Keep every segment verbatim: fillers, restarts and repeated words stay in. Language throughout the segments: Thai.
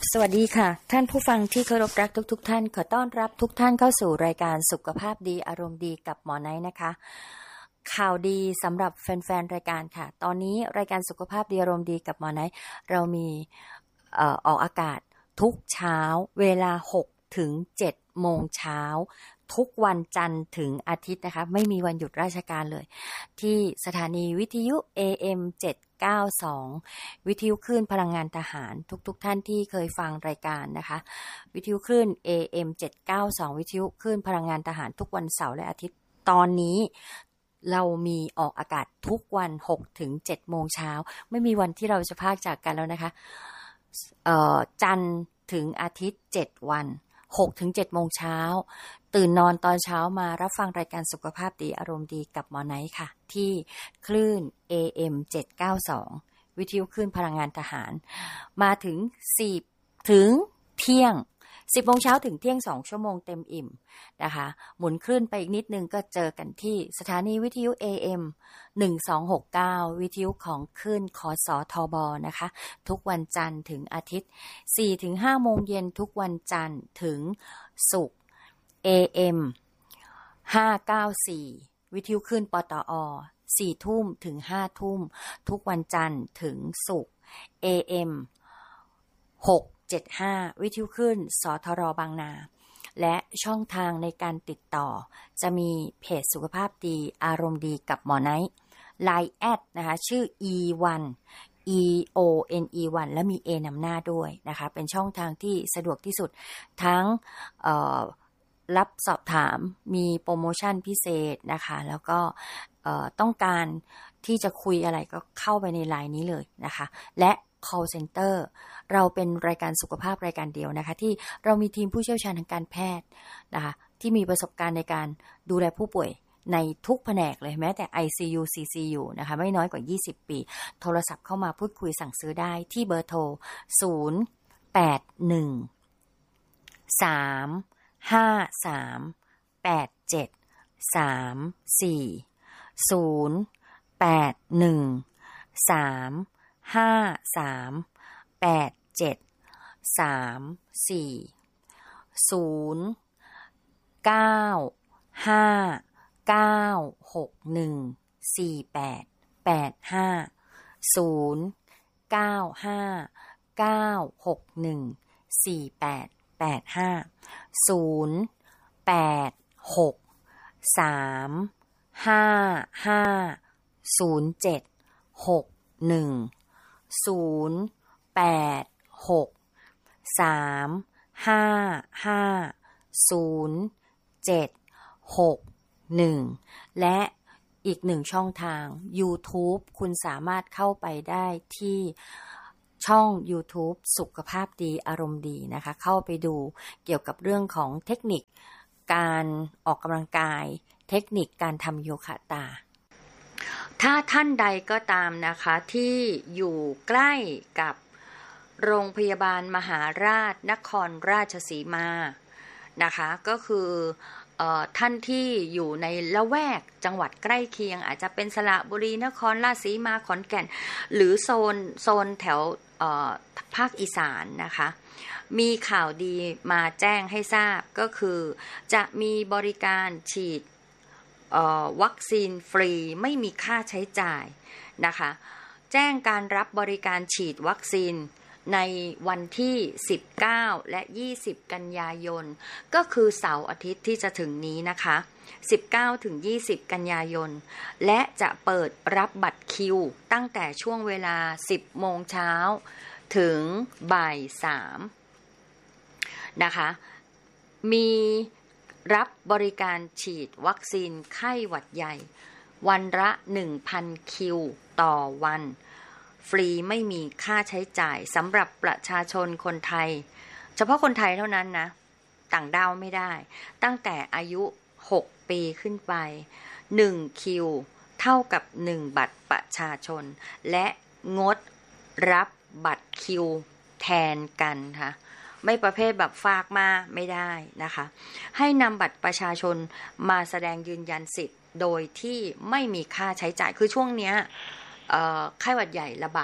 สวัสดีค่ะท่านผู้ฟังที่เคารพรักทุกๆท่านขอต้อนรับทุกท่านเข้าสู่รายการสุขภาพดีอารมณ์ดีกับหมอไนท์นะคะข่าวดีสำหรับแฟนๆรายการค่ะตอนนี้รายการสุขภาพดีอารมณ์ดีกับหมอไนท์เรามีเอ่อออกอากาศทุกเช้าเวลาหกถึงเจ็ดโมงเช้าทุกวันจันทร์ถึงอาทิตย์นะคะไม่มีวันหยุดราชการเลยที่สถานีวิทยุ เอ เอ็ม เจ็ดเก้าสอง วิทยุคลื่นพลังงานทหารทุกๆ ท่านที่เคยฟังรายการนะคะวิทยุคลื่น เอ เอ็ม เจ็ดเก้าสอง วิทยุคลื่นพลังงานทหารทุกวันเสาร์และอาทิตย์ตอนนี้เรามีออกอากาศทุกวันหกถึงเจ็ดโมงเช้าไม่มีวันที่เราจะพากจากกันแล้วนะคะเอ่อจันทร์ถึงอาทิตย์เจ็ดวันหกถึงเจ็ดโมงเช้าตื่นนอนตอนเช้ามารับฟังรายการสุขภาพดีอารมณ์ดีกับหมอไนท์ค่ะที่คลื่น เอ เอ็ม เจ็ดเก้าสอง วิทยุคลื่นพลังงานทหารมาถึงสี่ถึงเที่ยงสิบโมงเช้าถึงเที่ยงสองชั่วโมงเต็มอิ่มนะคะหมุนคลื่นไปอีกนิดนึงก็เจอกันที่สถานีวิทยุ เอ เอ็ม หนึ่งสองหกเก้า วิทยุของคลื่นคสทบนะคะทุกวันจันทร์ถึงอาทิตย์ สี่ถึงห้าโมงเย็นทุกวันจันทร์ถึงศุกร์ เอ เอ็ม ห้าเก้าสี่ วิทยุคลื่นปตอสี่ทุ่มถึงห้าทุ่มทุกวันจันทร์ถึงศุกร์ เอ เอ็ม หกเจ็ดห้า วิทยุคลื่นสทรบางนาและช่องทางในการติดต่อจะมีเพจสุขภาพดีอารมณ์ดีกับหมอไนท์ ไลน์ แอดนะคะชื่อ อี วัน อี โอ เอ็น อี วัน และมี A นำหน้าด้วยนะคะเป็นช่องทางที่สะดวกที่สุดทั้งเอ่อรับสอบถามมีโปรโมชั่นพิเศษนะคะแล้วก็ต้องการที่จะคุยอะไรก็เข้าไปในไลน์นี้เลยนะคะและ call center เราเป็นรายการสุขภาพรายการเดียวนะคะที่เรามีทีมผู้เชี่ยวชาญทางการแพทย์นะคะที่มีประสบการณ์ในการดูแลผู้ป่วยในทุกแผนกเลยแม้แต่ ไอ ซี ยู ซี ซี ยู นะคะไม่น้อยกว่ายี่สิบปีโทรศัพท์เข้ามาพูดคุยสั่งซื้อได้ที่เบอร์โทรศูนย์ แปด หนึ่ง สาม ห้า สาม แปด เจ็ด สาม สี่ ศูนย์ แปด หนึ่ง สาม ห้า สาม แปด เจ็ด สาม สี่ ศูนย์ เก้า ห้า เก้า หก หนึ่ง สี่ แปด แปด ห้า ศูนย์ เก้า ห้า เก้า หก หนึ่ง สี่ แปด แปด ห้า ศูนย์ แปด หก สาม ห้า ห้า ศูนย์ เจ็ด หก หนึ่ง ศูนย์ แปด หก สาม ห้า ห้า ศูนย์ เจ็ด หก หนึ่งและอีกหนึ่งช่องทาง YouTube คุณสามารถเข้าไปได้ที่ช่อง YouTube สุขภาพดีอารมณ์ดีนะคะเข้าไปดูเกี่ยวกับเรื่องของเทคนิคการออกกำลังกายเทคนิคการทำโยคะตาถ้าท่านใดก็ตามนะคะที่อยู่ใกล้กับโรงพยาบาลมหาราชนครราชสีมานะคะก็คือเอ่อท่านที่อยู่ในละแวกจังหวัดใกล้เคียงอาจจะเป็นสระบุรีนครราชสีมาขอนแก่นหรือโซนโซนแถวเอ่อภาคอีสานนะคะมีข่าวดีมาแจ้งให้ทราบก็คือจะมีบริการฉีดวัคซีนฟรีไม่มีค่าใช้จ่ายนะคะแจ้งการรับบริการฉีดวัคซีนในวันที่สิบเก้าและยี่สิบกันยายนก็คือเสาร์อาทิตย์ที่จะถึงนี้นะคะสิบเก้าถึงยี่สิบกันยายนและจะเปิดรับบัตรคิวตั้งแต่ช่วงเวลาสิบโมงเช้าถึงบ่ายสามนะคะมีรับบริการฉีดวัคซีนไข้หวัดใหญ่วันละ หนึ่งพัน คิวต่อวันฟรีไม่มีค่าใช้จ่ายสำหรับประชาชนคนไทยเฉพาะคนไทยเท่านั้นนะต่างด้าวไม่ได้ตั้งแต่อายุหกปีขึ้นไปหนึ่งคิวเท่ากับหนึ่งบัตรประชาชนและงดรับบัตรคิวแทนกันค่ะไม่ประเภทแบบฝากมาไม่ได้นะคะให้นำบัตรประชาชนมาแสดงยืนยันสิทธิ์โดยที่ไม่มีค่าใช้จ่ายคือช่วงเนี้ยไข้หวัดใหญ่ระบาด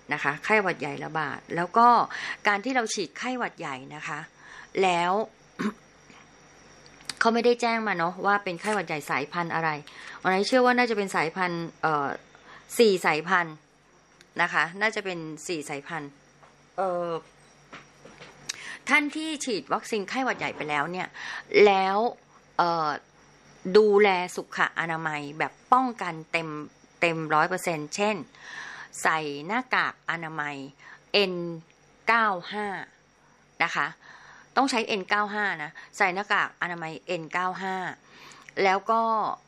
นะคะไข้หวัดใหญ่ระบาดแล้วก็การที่เราฉีดไข้หวัดใหญ่นะคะแล้ว เขาไม่ได้แจ้งมาเนาะว่าเป็นไข้หวัดใหญ่สายพันธุ์อะไรวันนี้เชื่อว่าน่าจะเป็นสายพันธุ์เอ่อสี่สายพันธุ์นะคะน่าจะเป็นสี่สายพันธุ์เอ่อท่านที่ฉีดวัคซีนไข้หวัดใหญ่ไปแล้วเนี่ยแล้วเอ่อดูแลสุขอนามัยแบบป้องกันเต็มเต็มร้อยเปอร์เซ็นต์เช่นใส่หน้ากากอนามัย เอ็น เก้าสิบห้า นะคะต้องใช้ เอ็น เก้าสิบห้า นะใส่หน้ากากอนามัย เอ็น เก้าสิบห้า แล้วก็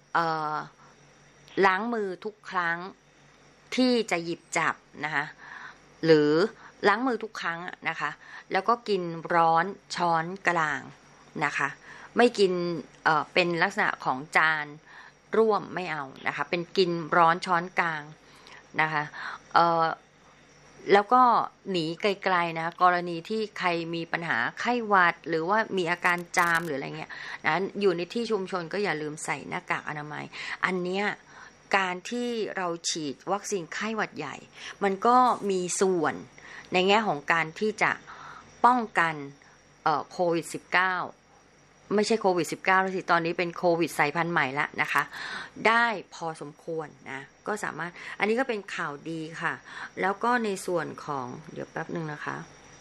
ล้างมือทุกครั้งที่จะหยิบจับนะคะหรือล้างมือทุกครั้งนะคะแล้วก็กินร้อนช้อนกลางนะคะไม่กินเอ่อเป็นลักษณะของจานร่วมไม่เอานะคะเป็นกินร้อนช้อนกลางนะคะเอ่อแล้วก็หนีไกลๆนะกรณีที่ใครมีปัญหาไข้หวัดหรือว่ามีอาการจามหรืออะไรเงี้ยนะอยู่ในที่ชุมชนก็อย่าลืมใส่หน้ากากอนามัยอันเนี้ยการที่เราฉีดวัคซีนไข้หวัดใหญ่มันก็มีส่วนในแง่ของการที่จะป้องกันเอ่อโควิด สิบเก้า ไม่ใช่โควิด สิบเก้า แล้วสิตอนนี้เป็นโควิดสายพันธุ์ใหม่ละนะคะได้พอสมควรนะก็สามารถอันนี้ก็เป็นข่าวดีค่ะแล้วก็ในส่วนของเดี๋ยวแป๊บนึงนะคะ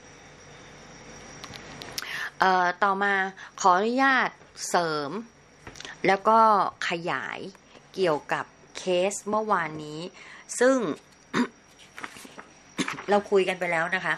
เอ่อต่อมาขออนุญาตเสริมแล้วก็ขยายเกี่ยวกับเคสเมื่อวานนี้ซึ่ง เราคุยกันไปแล้วนะคะ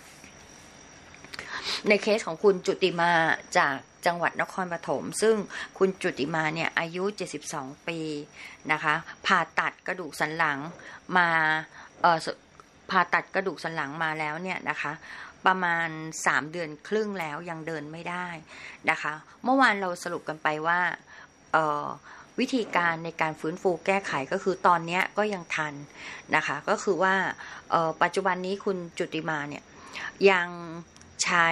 ในเคสของคุณจุติมาจากจังหวัดนครปฐมซึ่งคุณจุติมาเนี่ยอายุเจ็ดสิบสองปีนะคะผ่าตัดกระดูกสันหลังมาเอ่อผ่าตัดกระดูกสันหลังมาแล้วเนี่ยนะคะประมาณสามเดือนครึ่งแล้วยังเดินไม่ได้นะคะเมื่อวานเราสรุปกันไปว่าเอ่อวิธีการในการฟื้นฟูแก้ไขก็คือตอนนี้ก็ยังทันนะคะก็คือว่าปัจจุบันนี้คุณจุติมาเนี่ยยังใช้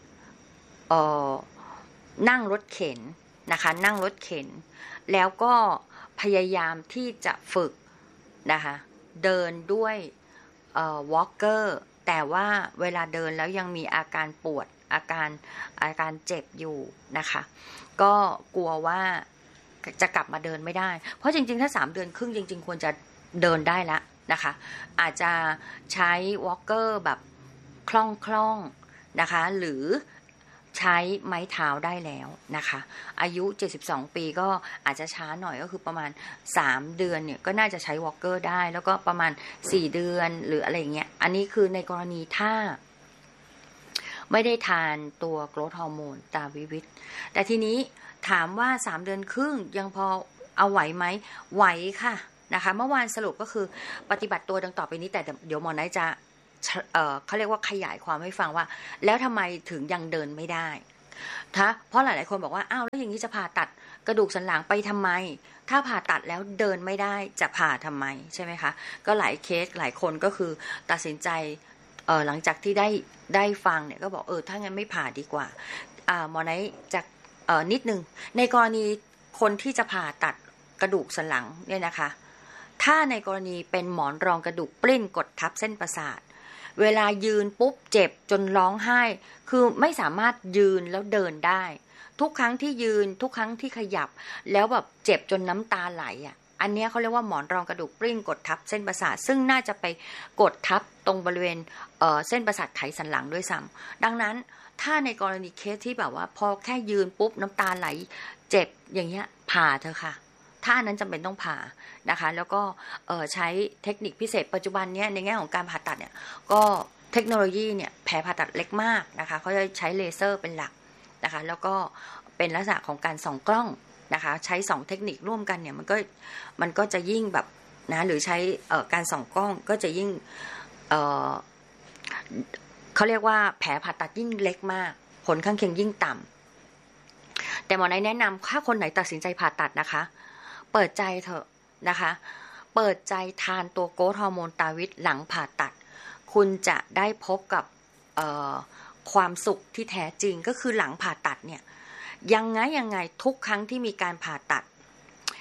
นั่งรถเข็นนะคะนั่งรถเข็นแล้วก็พยายามที่จะฝึกนะคะเดินด้วยวอล์กเกอร์แต่ว่าเวลาเดินแล้วยังมีอาการปวดอาการอาการเจ็บอยู่นะคะก็กลัวว่าจะกลับมาเดินไม่ได้เพราะจริงๆถ้าสามเดือนครึ่งจริงๆควรจะเดินได้แล้วนะคะอาจจะใช้วอล์กเกอร์แบบคล่องๆนะคะหรือใช้ไม้เท้าได้แล้วนะคะอายุเจ็ดสิบสองปีก็อาจจะช้าหน่อยก็คือประมาณสามเดือนเนี่ยก็น่าจะใช้วอล์กเกอร์ได้แล้วก็ประมาณสี่เดือนหรืออะไรเงี้ยอันนี้คือในกรณีถ้าไม่ได้ทานตัวโกรทฮอร์โมนตาวิวิตแต่ทีนี้ถามว่าสามเดือนครึ่งยังพอเอาไหวไหมไหวค่ะนะคะเมื่อวานสรุปก็คือปฏิบัติตัวดังต่อไปนี้แต่เดี๋ยวหมอไนท์จะเอ่อเขาเรียกว่าขยายความให้ฟังว่าแล้วทำไมถึงยังเดินไม่ได้นะเพราะหลายๆคนบอกว่าอ้าวแล้วอย่างนี้จะผ่าตัดกระดูกสันหลังไปทำไมถ้าผ่าตัดแล้วเดินไม่ได้จะผ่าทำไมใช่ไหมคะก็หลายเคสหลายคนก็คือตัดสินใจเอ่อหลังจากที่ได้ได้ฟังเนี่ยก็บอกเออถ้างั้นไม่ผ่าดีกว่าอ่าหมอไนท์จะเอ่อนิดนึงในกรณีคนที่จะผ่าตัดกระดูกสันหลังเนี่ยนะคะถ้าในกรณีเป็นหมอนรองกระดูกปลิ้นกดทับเส้นประสาทเวลายืนปุ๊บเจ็บจนร้องไห้คือไม่สามารถยืนแล้วเดินได้ทุกครั้งที่ยืนทุกครั้งที่ขยับแล้วแบบเจ็บจนน้ำตาไหลอ่ะอันนี้เขาเรียกว่าหมอนรองกระดูกปลิ้นกดทับเส้นประสาทซึ่งน่าจะไปกดทับตรงบริเวณเอ่อเส้นประสาทไขสันหลังด้วยซ้ำดังนั้นถ้าในกรณีเคสที่แบบว่าพอแค่ยืนปุ๊บน้ำตาไหลเจ็บอย่างเงี้ยผ่าเถอะค่ะถ้านั้นจำเป็นต้องผ่านะคะแล้วก็ใช้เทคนิคพิเศษปัจจุบันนี้ในแง่ของการผ่าตัดเนี่ยก็เทคโนโลยีเนี่ยแผลผ่าตัดเล็กมากนะคะเขาจะใช้เลเซอร์เป็นหลักนะคะแล้วก็เป็นลักษณะของการส่องกล้องนะคะใช้สองเทคนิคร่วมกันเนี่ยมันก็มันก็จะยิ่งแบบนะหรือใช้การส่องกล้องก็จะยิ่งเอ่อเขาเรียกว่าแผลผ่าตัดยิ่งเล็กมากผลข้างเคียงยิ่งต่ำแต่หมอไนท์แนะนำถ้าคนไหนตัดสินใจผ่าตัดนะคะเปิดใจเถอะนะคะเปิดใจทานตัวโกรทฮอร์โมนตาวิตหลังผ่าตัดคุณจะได้พบกับความสุขที่แท้จริงก็คือหลังผ่าตัดเนี่ยยังไงยังไงทุกครั้งที่มีการผ่าตัด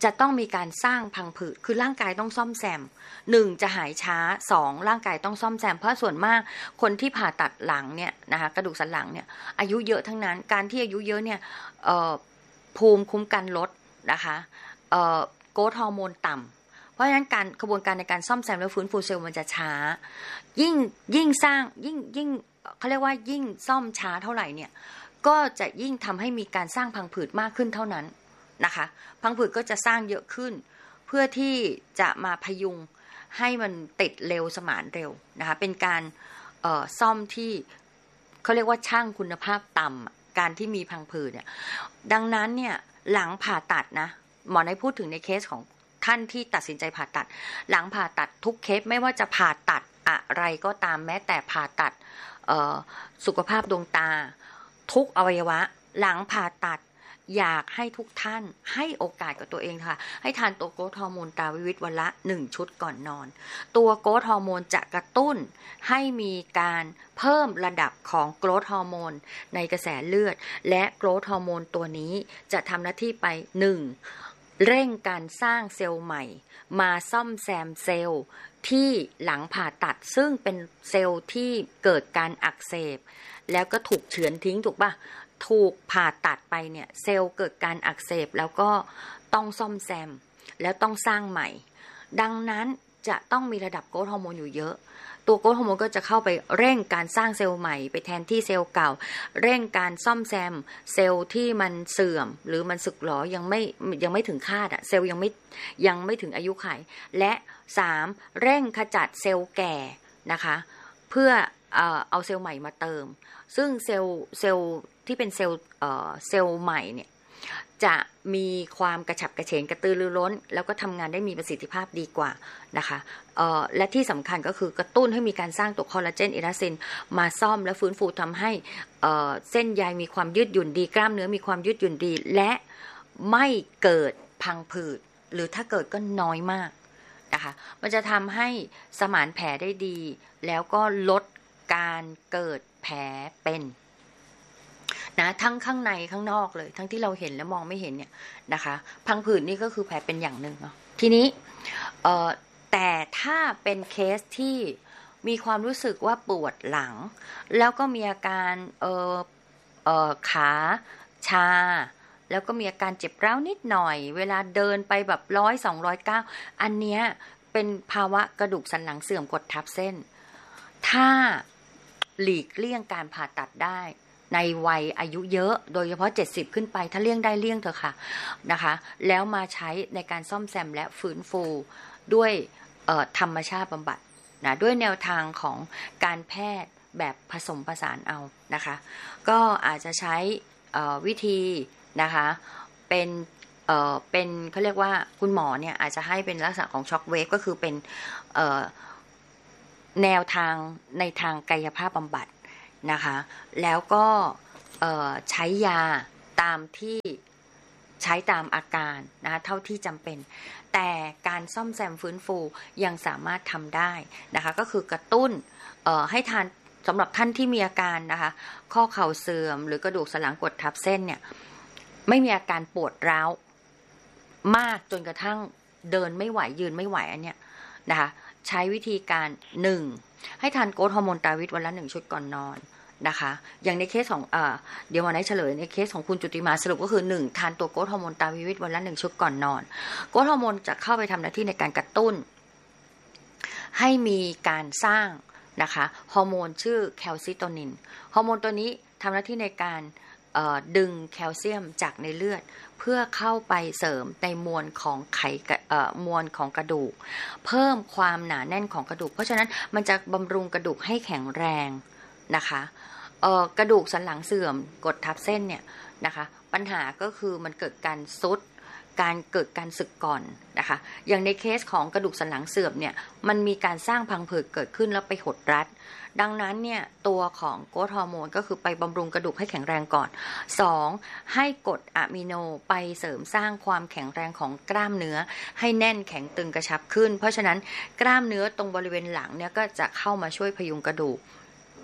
จะต้องมีการสร้างพังผืดคือร่างกายต้องซ่อมแซมหนึ่งจะหายช้าสองร่างกายต้องซ่อมแซมเพราะส่วนมากคนที่ผ่าตัดหลังเนี่ยนะคะกระดูกสันหลังเนี่ยอายุเยอะทั้งนั้นการที่อายุเยอะเนี่ยภูมิคุ้มกันลดนะคะโกรทฮอร์โมนต่ำเพราะฉะนั้นการกระบวนการในการซ่อมแซมและฟื้นฟูเซลล์มันจะช้ายิ่งยิ่งสร้างยิ่งยิ่งเขาเรียกว่ายิ่งซ่อมช้าเท่าไหร่เนี่ยก็จะยิ่งทำให้มีการสร้างพังผืดมากขึ้นเท่านั้นนะคะพังผืดก็จะสร้างเยอะขึ้นเพื่อที่จะมาพยุงให้มันติดเร็วสมานเร็วนะคะเป็นการเอ่อซ่อมที่เขาเรียกว่าช่างคุณภาพต่ำการที่มีพังผืดเนี่ยดังนั้นเนี่ยหลังผ่าตัดนะหมอได้พูดถึงในเคสของท่านที่ตัดสินใจผ่าตัดหลังผ่าตัดทุกเคสไม่ว่าจะผ่าตัดอะไรก็ตามแม้แต่ผ่าตัดสุขภาพดวงตาทุกอวัยวะหลังผ่าตัดอยากให้ทุกท่านให้โอกาสกับตัวเองค่ะให้ทานตัวโกรทฮอร์โมนตราวิวิตวันละหนึ่งชุดก่อนนอนตัวโกรทฮอร์โมนจะกระตุ้นให้มีการเพิ่มระดับของโกรทฮอร์โมนในกระแสเลือดและโกรทฮอร์โมนตัวนี้จะทำหน้าที่ไปหนึ่งเร่งการสร้างเซลล์ใหม่มาซ่อมแซมเซลล์ที่หลังผ่าตัดซึ่งเป็นเซลล์ที่เกิดการอักเสบแล้วก็ถูกเฉือนทิ้งถูกป่ะถูกผ่าตัดไปเนี่ยเซลล์เกิดการอักเสบแล้วก็ต้องซ่อมแซมแล้วต้องสร้างใหม่ดังนั้นจะต้องมีระดับโกรทฮอร์โมนอยู่เยอะตัวโกรทฮอร์โมนก็จะเข้าไปเร่งการสร้างเซลล์ใหม่ไปแทนที่เซลล์เก่าเร่งการซ่อมแซมเซลล์ที่มันเสื่อมหรือมันสึกหรอยังไม่ยังไม่ถึงคาดอะเซลล์ยังไม่ยังไม่ถึงอายุขัยและสามเร่งขจัดเซลล์แก่นะคะเพื่อเอาเซลล์ใหม่มาเติมซึ่งเซลล์เซลล์ที่เป็นเซลล์เซลล์ใหม่เนี่ยจะมีความกระฉับกระเฉงกระตือรือร้นแล้วก็ทำงานได้มีประสิทธิภาพดีกว่านะคะและที่สำคัญก็คือกระตุ้นให้มีการสร้างตัวคอลลาเจนอิลาสตินมาซ่อมและฟื้นฟูทำให้เส้นใยมีความยืดหยุ่นดีกล้ามเนื้อมีความยืดหยุ่นดีและไม่เกิดพังผืดหรือถ้าเกิดก็น้อยมากนะคะมันจะทำให้สมานแผลได้ดีแล้วก็ลดการเกิดแผลเป็นนะทั้งข้างในข้างนอกเลยทั้งที่เราเห็นและมองไม่เห็นเนี่ยนะคะพังผืดนี่ก็คือแผลเป็นอย่างหนึ่งเนาะทีนี้เอ่อแต่ถ้าเป็นเคสที่มีความรู้สึกว่าปวดหลังแล้วก็มีอาการเอ่อเอ่อขาชาแล้วก็มีอาการเจ็บร้าวนิดหน่อยเวลาเดินไปแบบร้อยสองร้อยเก้าอันเนี้ยเป็นภาวะกระดูกสันหลังเสื่อมกดทับเส้นถ้าหลีกเลี่ยงการผ่าตัดได้ในวัยอายุเยอะโดยเฉพาะเจ็ดสิบขึ้นไปถ้าเลี่ยงได้เลี่ยงเถอะค่ะนะคะแล้วมาใช้ในการซ่อมแซมและฟื้นฟูด้วยธรรมชาติบำบัดนะด้วยแนวทางของการแพทย์แบบผสมผสานเอานะคะก็อาจจะใช้วิธีนะคะเป็นเอ่อเป็นเขาเรียกว่าคุณหมอเนี่ยอาจจะให้เป็นลักษณะของช็อคเวฟก็คือเป็นเอ่อแนวทางในทางกายภาพบำบัดนะคะแล้วก็ใช้ยาตามที่ใช้ตามอาการนะคะเท่าที่จำเป็นแต่การซ่อมแซมฟื้นฟูยังสามารถทำได้นะคะก็คือกระตุ้นให้ทานสำหรับท่านที่มีอาการนะคะข้อเข่าเสื่อมหรือกระดูกสันหลังกดทับเส้นเนี่ยไม่มีอาการปวดร้าวมากจนกระทั่งเดินไม่ไหวยืนไม่ไหวอันเนี้ยนะคะใช้วิธีการหนึ่งให้ทานโกรทฮอร์โมนตราวิตวันละหนึ่งชุดก่อนนอนนะคะอย่างในเคสของเอ่อเดี๋ยวมาได้เฉลยในเคสของคุณจุติมาสรุปก็คือหนึ่งทานตัวโกรทฮอร์โมนตราวิตวันละหนึ่งชุดก่อนนอนโกรทฮอร์โมนจะเข้าไปทำหน้าที่ในการกระตุ้นให้มีการสร้างนะคะฮอร์โมนชื่อแคลซิโตนินฮอร์โมนตัวนี้ทำหน้าที่ในการดึงแคลเซียมจากในเลือดเพื่อเข้าไปเสริมในมวลของไขมวลของกระดูกเพิ่มความหนาแน่นของกระดูกเพราะฉะนั้นมันจะบำรุงกระดูกให้แข็งแรงนะคะกระดูกสันหลังเสื่อมกดทับเส้นเนี่ยนะคะปัญหาก็คือมันเกิดการซุดการเกิดการสึกก่อนนะคะอย่างในเคสของกระดูกสันหลังเสื่อมเนี่ยมันมีการสร้างพังผืดเกิดขึ้นแล้วไปหดรัดดังนั้นเนี่ยตัวของโกรทฮอร์โมนก็คือไปบำรุงกระดูกให้แข็งแรงก่อนสองให้กรดอะมิโนไปเสริมสร้างความแข็งแรงของกล้ามเนื้อให้แน่นแข็งตึงกระชับขึ้นเพราะฉะนั้นกล้ามเนื้อตรงบริเวณหลังเนี่ยก็จะเข้ามาช่วยพยุงกระดูก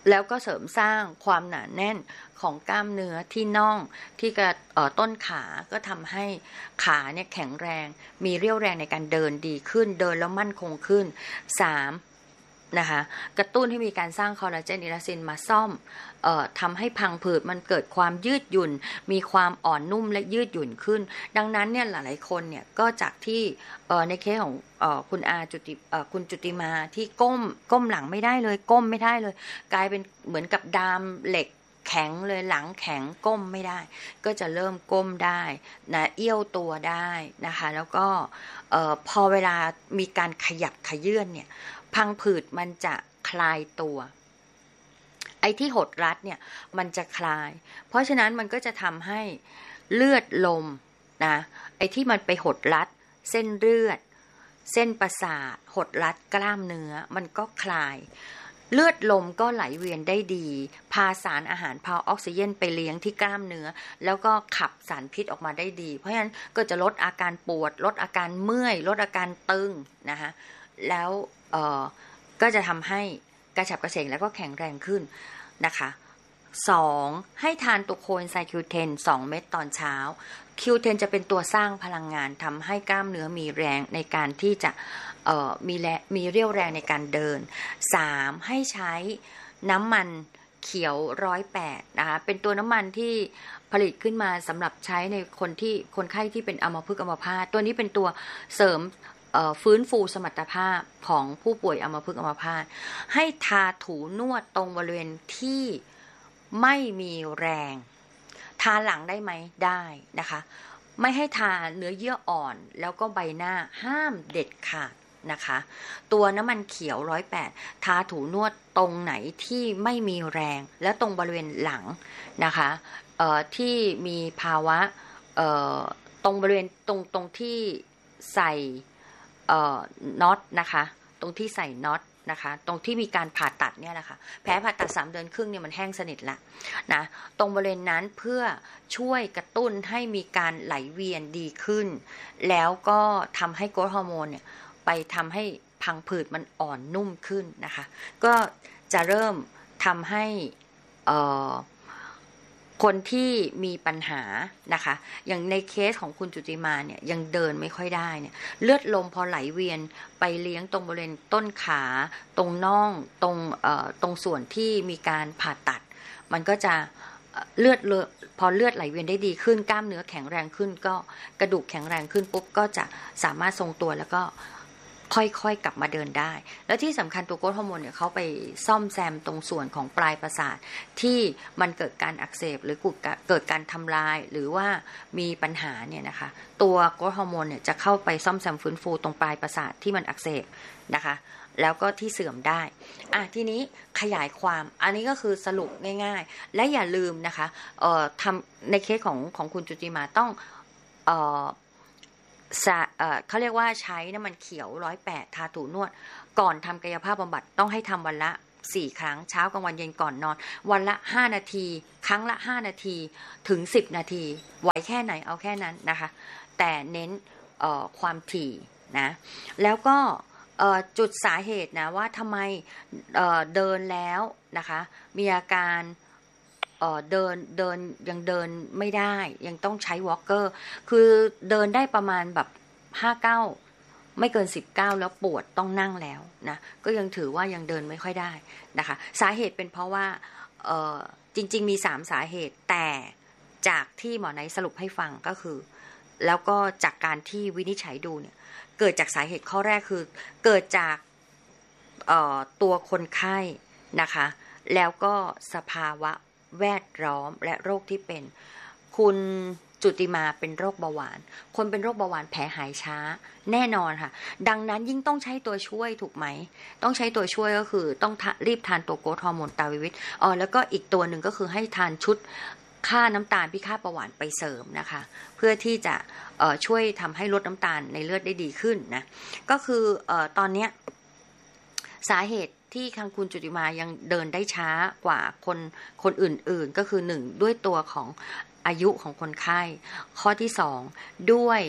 แล้วก็เสริมสร้างความหนาแน่นของกล้ามเนื้อที่น่องที่กระต้นขาก็ทำให้ขาเนี่ยแข็งแรงมีเรี่ยวแรงในการเดินดีขึ้นเดินแล้วมั่นคงขึ้นสามนะคะกระตุ้นให้มีการสร้างคอลลาเจนอิลาสตินมาซ่อมเอ่อทำให้พังผืดมันเกิดความยืดหยุ่นมีความอ่อนนุ่มและยืดหยุ่นขึ้นดังนั้นเนี่ยหลายๆคนเนี่ยก็จากที่เอ่อในเคสของเอ่อคุณอาจุติเอ่อคุณจุติมาที่ก้มก้มหลังไม่ได้เลยก้มไม่ได้เลยกลายเป็นเหมือนกับดามเหล็กแข็งเลยหลังแข็งก้มไม่ได้ก็จะเริ่มก้มได้นะเอี้ยวตัวได้นะคะแล้วก็เอ่อพอเวลามีการขยับขยื่นเนี่ยพังผืดมันจะคลายตัวไอ้ที่หดรัดเนี่ยมันจะคลายเพราะฉะนั้นมันก็จะทำให้เลือดลมนะไอ้ที่มันไปหดรัดเส้นเลือดเส้นประสาทหดรัดกล้ามเนื้อมันก็คลายเลือดลมก็ไหลเวียนได้ดีพาสารอาหารพาออกซิเจนไปเลี้ยงที่กล้ามเนื้อแล้วก็ขับสารพิษออกมาได้ดีเพราะฉะนั้นก็จะลดอาการปวดลดอาการเมื่อยลดอาการตึงนะคะแล้วเอ่อก็จะทำให้กระฉับกระเฉงแล้วก็แข็งแรงขึ้นนะคะสองให้ทานตัวโคเอนไซม์ คิว เท็น สองเม็ดตอนเช้า คิว เท็น จะเป็นตัวสร้างพลังงานทำให้กล้ามเนื้อมีแรงในการที่จะเอ่อมีแรงมีเรี่ยวแรงในการเดินสามให้ใช้น้ำมันเขียวหนึ่งร้อยแปดนะคะเป็นตัวน้ำมันที่ผลิตขึ้นมาสำหรับใช้ในคนที่คนไข้ที่เป็นอัมพฤกษ์อัมพาตตัวนี้เป็นตัวเสริมฟื้นฟูสมรรถภาพของผู้ป่วยอัมพฤกษ์อัมพาตให้ทาถูนวดตรงบริเวณที่ไม่มีแรงทาหลังได้ไหมได้นะคะไม่ให้ทาเนื้อเยื่ออ่อนแล้วก็ใบหน้าห้ามเด็ดขาดนะคะตัวน้ำมันเขียวหนึ่งร้อยแปดทาถูนวดตรงไหนที่ไม่มีแรงและตรงบริเวณหลังนะคะเอ่อที่มีภาวะเอ่อตรงบริเวณตรงตรงที่ใส่เอ่อน็อตนะคะตรงที่ใส่น็อตนะคะตรงที่มีการผ่าตัดเนี่ยแหละค่ะแผลผ่าตัดสามเดือนครึ่งเนี่ยมันแห้งสนิทละนะตรงบริเวณนั้นเพื่อช่วยกระตุ้นให้มีการไหลเวียนดีขึ้นแล้วก็ทำให้โกรทฮอร์โมนเนี่ยไปทำให้พังผืดมันอ่อนนุ่มขึ้นนะคะก็จะเริ่มทำให้เอ่อคนที่มีปัญหานะคะอย่างในเคสของคุณจุติมาเนี่ยยังเดินไม่ค่อยได้เนี่ยเลือดลมพอไหลเวียนไปเลี้ยงตรงบริเวณต้นขาตรงน่องตรงเอ่อตรงส่วนที่มีการผ่าตัดมันก็จะเลือดเลือดพอเลือดไหลเวียนได้ดีขึ้นกล้ามเนื้อแข็งแรงขึ้นก็กระดูกแข็งแรงขึ้นปุ๊บก็จะสามารถทรงตัวแล้วก็ค่อยๆกลับมาเดินได้แล้วที่สำคัญตัวโกรทฮอร์โมนเนี่ยเขาไปซ่อมแซมตรงส่วนของปลายประสาทที่มันเกิดการอักเสบหรือเกิดการทำลายหรือว่ามีปัญหาเนี่ยนะคะตัวโกรทฮอร์โมนเนี่ยจะเข้าไปซ่อมแซมฟื้นฟูตรงปลายประสาทที่มันอักเสบนะคะแล้วก็ที่เสื่อมได้อ่ะทีนี้ขยายความอันนี้ก็คือสรุปง่ายๆและอย่าลืมนะคะเอ่อทำในเคสของของคุณจุติมาต้องเอ่อเอ่อเขาเรียกว่าใช้น้ำมันเขียวหนึ่งร้อยแปดทาถูนวดก่อนทำกายภาพบำบัดต้องให้ทำวันละสี่ครั้งเช้ากลางวันเย็นก่อนนอนวันละห้านาทีครั้งละห้านาทีถึงสิบนาทีไหวแค่ไหนเอาแค่นั้นนะคะแต่เน้นเอ่อความถี่นะแล้วก็จุดสาเหตุนะว่าทำไม เอ่อ เดินแล้วนะคะมีอาการเอ่อเดินเดินยังเดินไม่ได้ยังต้องใช้วอล์กเกอร์คือเดินได้ประมาณแบบห้าเก้าไม่เกินสิบเก้าแล้วปวดต้องนั่งแล้วนะก็ยังถือว่ายังเดินไม่ค่อยได้นะคะสาเหตุเป็นเพราะว่าเอ่อจริงๆมีสามสาเหตุแต่จากที่หมอไนท์สรุปให้ฟังก็คือแล้วก็จากการที่วินิจฉัยดูเนี่ยเกิดจากสาเหตุข้อแรกคือเกิดจากตัวคนไข้นะคะแล้วก็สภาวะแวดล้อมและโรคที่เป็นคุณจุติมาเป็นโรคเบาหวานคนเป็นโรคเบาหวานแผลหายช้าแน่นอนค่ะดังนั้นยิ่งต้องใช้ตัวช่วยถูกไหมต้องใช้ตัวช่วยก็คือต้องรีบทานตัวโกรทฮอร์โมนตาวิวิตอ๋อแล้วก็อีกตัวหนึ่งก็คือให้ทานชุดค่าน้ำตาลพิฆาตเบาหวานไปเสริมนะคะเพื่อที่จะช่วยทำให้ลดน้ำตาลในเลือดได้ดีขึ้นนะก็คือตอนนี้สาเหตุที่ทางคุณจุติมายังเดินได้ช้ากว่าคนคนอื่นๆก็คือหนึ่งด้วยตัวของอายุของคนไข้ข้อที่สองด้วย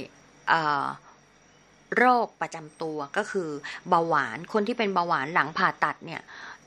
โรคประจำตัวก็คือเบาหวานคนที่เป็นเบาหวานหลังผ่าตัดเนี่ย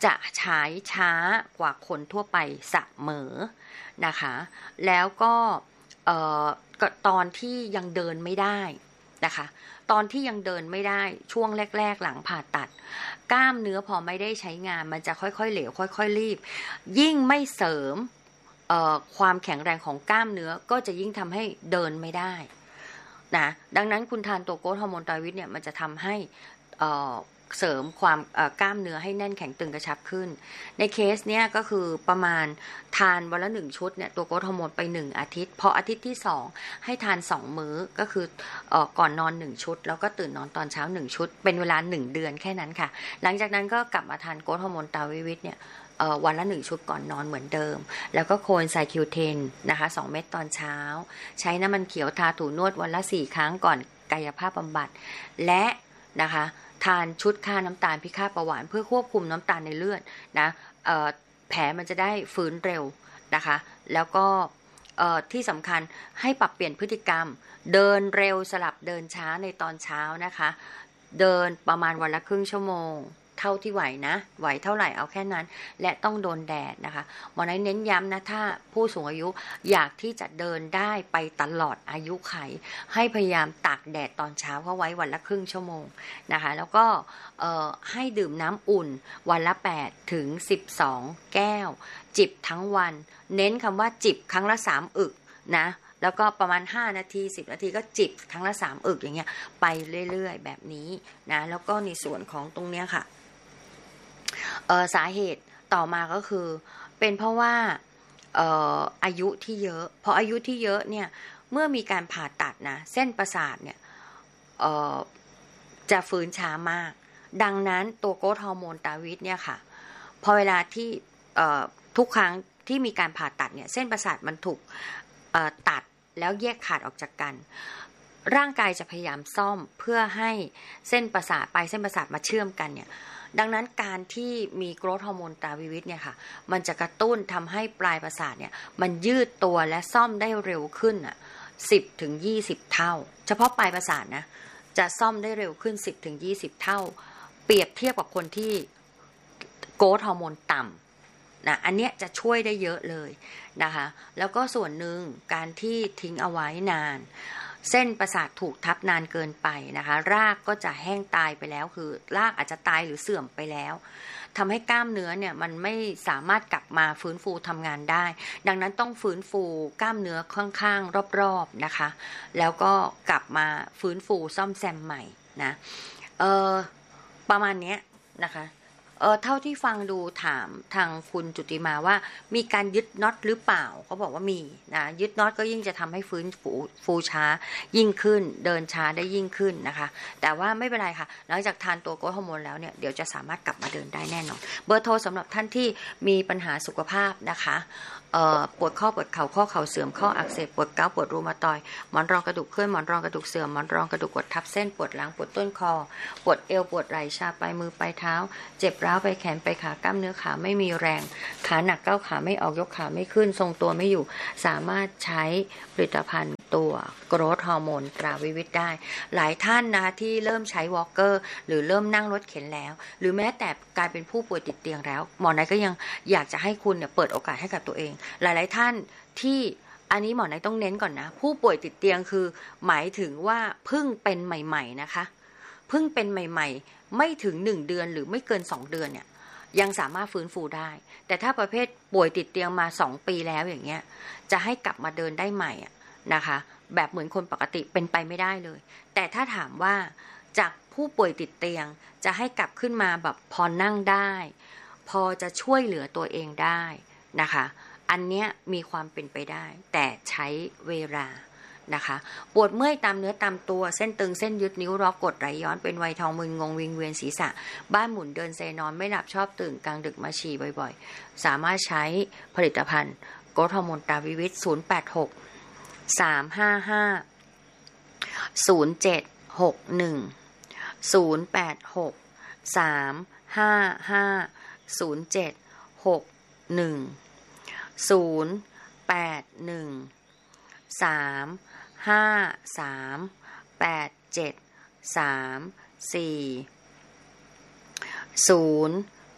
จะฉายช้ากว่าคนทั่วไปเสมอนะคะแล้วก็เอ่อตอนที่ยังเดินไม่ได้นะคะตอนที่ยังเดินไม่ได้ช่วงแรกๆหลังผ่าตัดกล้ามเนื้อพอไม่ได้ใช้งานมันจะค่อยๆเหลวค่อยๆรีบยิ่งไม่เสริมเอ่อความแข็งแรงของกล้ามเนื้อก็จะยิ่งทำให้เดินไม่ได้นะดังนั้นคุณทานตัวโกรทฮอร์โมนไตรวิตเนี่ยมันจะทำให้เอ่อเสริมความกล้ามเนื้อให้แน่นแข็งตึงกระชับขึ้นในเคสเนี้ยก็คือประมาณทานวันละหนึ่งชุดเนี่ยตัวโกรทฮอร์โมนไปหนึ่งอาทิตย์พออาทิตย์ที่สองให้ทานสองมื้อก็คือเอ่อก่อนนอนหนึ่งชุดแล้วก็ตื่นนอนตอนเช้าหนึ่งชุดเป็นเวลาหนึ่งเดือนแค่นั้นค่ะหลังจากนั้นก็กลับมาทานโกรทฮอร์โมนไตรวิตเนี่ยวันละหนึ่งชุดก่อนนอนเหมือนเดิมแล้วก็โคนไซคิวเทนนะคะสองเม็ดตอนเช้าใช้น้ำมันเขียวทาถูนวดวันละสี่ครั้งก่อนกายภาพบำบัดและนะคะทานชุดค่าน้ำตาลพิฆาตเบาหวานเพื่อควบคุมน้ำตาลในเลือดนะแผลมันจะได้ฟื้นเร็วนะคะแล้วก็ที่สำคัญให้ปรับเปลี่ยนพฤติกรรมเดินเร็วสลับเดินช้าในตอนเช้านะคะเดินประมาณวันละครึ่งชั่วโมงเท่าที่ไหวนะไหวเท่าไหร่เอาแค่นั้นและต้องโดนแดดนะคะหมอไนท์เน้นย้ำนะถ้าผู้สูงอายุอยากที่จะเดินได้ไปตลอดอายุไขให้พยายามตากแดดตอนเช้าเข้าไว้วันละครึ่งชั่วโมงนะคะแล้วก็ให้ดื่มน้ำอุ่นวันละแปดถึงสิบสองแก้วจิบทั้งวันเน้นคำว่าจิบครั้งละสามอึกนะแล้วก็ประมาณห้านาทีสิบนาทีก็จิบครั้งละสามอึกอย่างเงี้ยไปเรื่อยๆแบบนี้นะแล้วก็ในส่วนของตรงเนี้ยค่ะเอ่อสาเหตุต่อมาก็คือเป็นเพราะว่าเอ่ออายุที่เยอะพออายุที่เยอะเนี่ยเมื่อมีการผ่าตัดนะเส้นประสาทเนี่ยเอ่อจะฟื้นช้ามากดังนั้นตัวโกรทฮอร์โมนไตรวิตเนี่ยค่ะพอเวลาที่เอ่อทุกครั้งที่มีการผ่าตัดเนี่ยเส้นประสาทมันถูกเอ่อตัดแล้วแยกขาดออกจากกันร่างกายจะพยายามซ่อมเพื่อให้เส้นประสาทปลายเส้นประสาทมาเชื่อมกันเนี่ยดังนั้นการที่มีโกรทฮอร์โมนไตรวิตเนี่ยค่ะมันจะกระตุ้นทำให้ปลายประสาทเนี่ยมันยืดตัวและซ่อมได้เร็วขึ้นอ่ะสิบถึงยี่สิบเท่าเฉพาะปลายประสาทนะจะซ่อมได้เร็วขึ้นสิบถึงยี่สิบเท่าเปรียบเทียบกับคนที่โกรทฮอร์โมนต่ำนะอันเนี้ยจะช่วยได้เยอะเลยนะคะแล้วก็ส่วนหนึ่งการที่ทิ้งเอาไว้นานเส้นประสาทถูกทับนานเกินไปนะคะรากก็จะแห้งตายไปแล้วคือรากอาจจะตายหรือเสื่อมไปแล้วทำให้กล้ามเนื้อเนี่ยมันไม่สามารถกลับมาฟื้นฟูทำงานได้ดังนั้นต้องฟื้นฟูกล้ามเนื้อข้างๆรอบๆนะคะแล้วก็กลับมาฟื้นฟูซ่อมแซมใหม่นะเออประมาณนี้นะคะเออเท่าที่ฟังดูถามทางคุณจุติมาว่ามีการยึดน็อตหรือเปล่าเขาบอกว่ามีนะยึดน็อตก็ยิ่งจะทำให้ฟื้นฟูฟูช้ายิ่งขึ้นเดินช้าได้ยิ่งขึ้นนะคะแต่ว่าไม่เป็นไรค่ะหลังจากทานตัวโกรทฮอร์โมนแล้วเนี่ยเดี๋ยวจะสามารถกลับมาเดินได้แน่นอนเบอร์โทรสำหรับท่านที่มีปัญหาสุขภาพนะคะเอ่อปวดข้อปวดเข่าข้อเข่าเสื่อมข้ออักเสบปวดเกาต์ปวดรูมาตอยด์หมอนรองกระดูกเคลื่อนหมอนรองกระดูกเสื่อมหมอนรองกระดูกกดทับเส้นปวดหลังปวดต้นคอปวดเอวปวดไหล่ชาปลายมือปลายเท้าเจ็บร้าวไปแขนไปขากล้ามเนื้อขาไม่มีแรงขาหนักก้าวขาไม่ออกยกขาไม่ขึ้นทรงตัวไม่อยู่สามารถใช้ผลิตภัณฑ์ตัวโกรทฮอร์โมนตราวิวิตได้หลายท่านนะคะที่เริ่มใช้วอล์กเกอร์หรือเริ่มนั่งรถเข็นแล้วหรือแม้แต่กลายเป็นผู้ป่วยติดเตียงแล้วหมอไนท์ก็ยังอยากจะให้คุณเนี่ยเปิดโอกาสให้กับตัวเองหลายๆท่านที่อันนี้หมอไนท์ต้องเน้นก่อนนะผู้ป่วยติดเตียงคือหมายถึงว่าเพิ่งเป็นใหม่ๆนะคะเพิ่งเป็นใหม่ๆไม่ถึงหนึ่งเดือนหรือไม่เกินสองเดือนเนี่ยยังสามารถฟื้นฟูได้แต่ถ้าประเภทป่วยติดเตียงมาสองปีแล้วอย่างเงี้ยจะให้กลับมาเดินได้ใหม่นะคะแบบเหมือนคนปกติเป็นไปไม่ได้เลยแต่ถ้าถามว่าจากผู้ป่วยติดเตียงจะให้กลับขึ้นมาแบบพอนั่งได้พอจะช่วยเหลือตัวเองได้นะคะอันเนี้ยมีความเป็นไปได้แต่ใช้เวลานะคะปวดเมื่อยตามเนื้อตามตัวเส้นตึงเส้นยึดนิ้วล็อกกดไหลย้อนเป็นไวทองมึนงงวิงเวียนศีรษะบ้านหมุนเดินเซนอนไม่หลับชอบตื่นกลางดึกมาฉี่บ่อยๆสามารถใช้ผลิตภัณฑ์โกรทฮอร์โมนตราวิวิตศูนย์ แปด หก สาม ห้า ห้า ศูนย์ เจ็ด หก หนึ่ง ศูนย์ แปด หก สาม ห้า ห้า ศูนย์ เจ็ด หก หนึ่ง ศูนย์ แปด หนึ่ง สาม ห้า สาม แปด เจ็ด สาม สี่ ศูนย์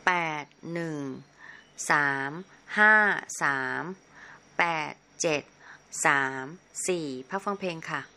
แปดหนึ่งสามห้าสามแปดเจ็ดสามสี่พักฟังเพลงค่ะ